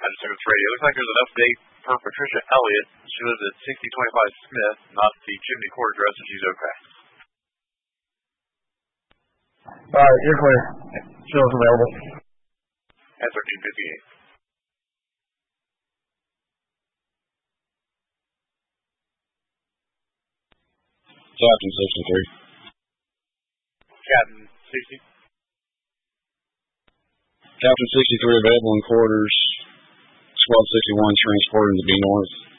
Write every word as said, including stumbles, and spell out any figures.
United States Radio. Looks like there's an update for Patricia Elliott. She lives at sixty twenty-five Smith, not the Chimney Court address, and she's okay. All right, you're clear. Show's available. At thirteen fifty-eight. Captain sixty-three. Captain sixty. Captain sixty-three available in quarters. Squad sixty-one transporting to B North.